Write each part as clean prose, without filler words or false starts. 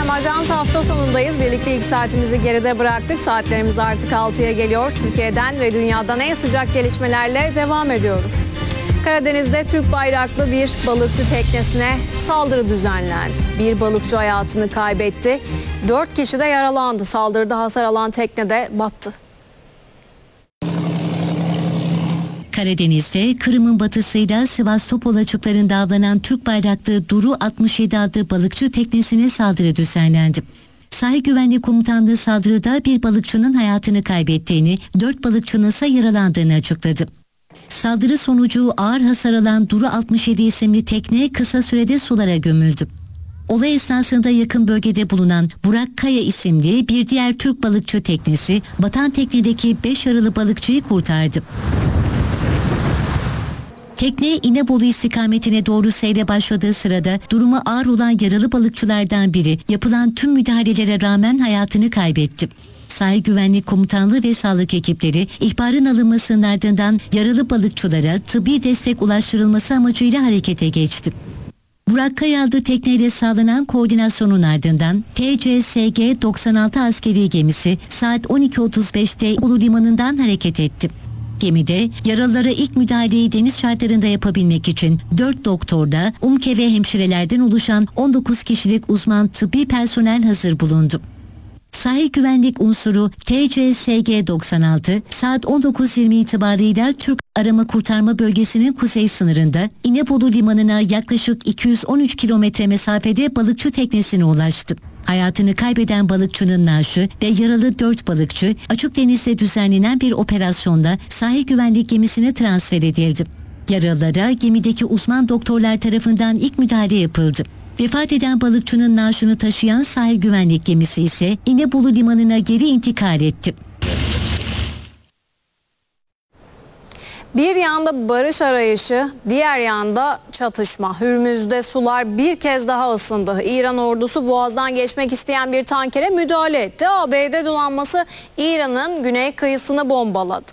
Akşam Ajans hafta sonundayız. Birlikte ilk saatimizi geride bıraktık. Saatlerimiz artık 6'ya geliyor. Türkiye'den ve dünyadan en sıcak gelişmelerle devam ediyoruz. Karadeniz'de Türk bayraklı bir balıkçı teknesine saldırı düzenlendi. Bir balıkçı hayatını kaybetti. 4 kişi de yaralandı. Saldırıda hasar alan tekne de battı. Karadeniz'de Kırım'ın batısıyla Sivastopol açıklarında avlanan Türk bayraklı Duru 67 adlı balıkçı teknesine saldırı düzenlendi. Sahil Güvenlik Komutanlığı saldırıda bir balıkçının hayatını kaybettiğini, 4 balıkçının ise yaralandığını açıkladı. Saldırı sonucu ağır hasar alan Duru 67 isimli tekne kısa sürede sulara gömüldü. Olay esnasında yakın bölgede bulunan Burak Kaya isimli bir diğer Türk balıkçı teknesi batan teknedeki 5 yaralı balıkçıyı kurtardı. Tekne İnebolu istikametine doğru seyre başladığı sırada durumu ağır olan yaralı balıkçılardan biri yapılan tüm müdahalelere rağmen hayatını kaybetti. Sahil Güvenlik Komutanlığı ve sağlık ekipleri ihbarın alınmasının ardından yaralı balıkçılara tıbbi destek ulaştırılması amacıyla harekete geçti. Burak Kaya adlı tekneyle sağlanan koordinasyonun ardından TCSG 96 askeri gemisi saat 12.35'te Ulu Limanı'ndan hareket etti. Gemide yaralılara ilk müdahaleyi deniz şartlarında yapabilmek için 4 doktorda, UMKE ve hemşirelerden oluşan 19 kişilik uzman tıbbi personel hazır bulundu. Sahil güvenlik unsuru TCSG 96 saat 19.20 itibarıyla Türk Arama Kurtarma Bölgesi'nin kuzey sınırında İnebolu Limanı'na yaklaşık 213 kilometre mesafede balıkçı teknesine ulaştı. Hayatını kaybeden balıkçının naaşı ve yaralı 4 balıkçı açık denizde düzenlenen bir operasyonda sahil güvenlik gemisine transfer edildi. Yaralılara gemideki uzman doktorlar tarafından ilk müdahale yapıldı. Vefat eden balıkçının naaşını taşıyan sahil güvenlik gemisi ise İnebolu Limanı'na geri intikal etti. Bir yanda barış arayışı, diğer yanda çatışma. Hürmüz'de sular bir kez daha ısındı. İran ordusu boğazdan geçmek isteyen bir tankere müdahale etti. ABD donanması İran'ın güney kıyısını bombaladı.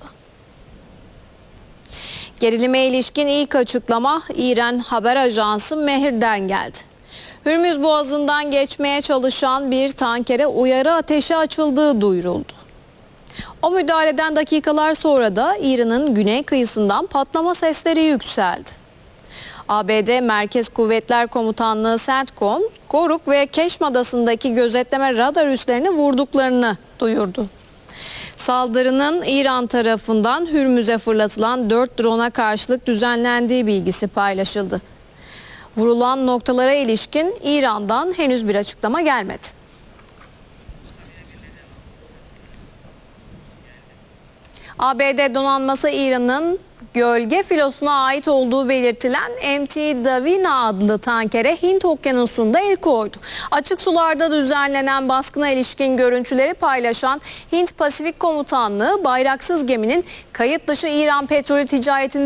Gerilime ilişkin ilk açıklama İran haber ajansı Mehir'den geldi. Hürmüz Boğazı'ndan geçmeye çalışan bir tankere uyarı ateşi açıldığı duyuruldu. O müdahaleden dakikalar sonra da İran'ın güney kıyısından patlama sesleri yükseldi. ABD Merkez Kuvvetler Komutanlığı CENTCOM, Goruk ve Keşm Adası'ndaki gözetleme radar üslerini vurduklarını duyurdu. Saldırının İran tarafından Hürmüz'e fırlatılan 4 drone'a karşılık düzenlendiği bilgisi paylaşıldı. Vurulan noktalara ilişkin İran'dan henüz bir açıklama gelmedi. ABD donanması İran'ın gölge filosuna ait olduğu belirtilen MT Davina adlı tankere Hint Okyanusu'nda el koydu. Açık sularda düzenlenen baskına ilişkin görüntüleri paylaşan Hint Pasifik Komutanlığı bayraksız geminin kayıt dışı İran petrolü ticaretinde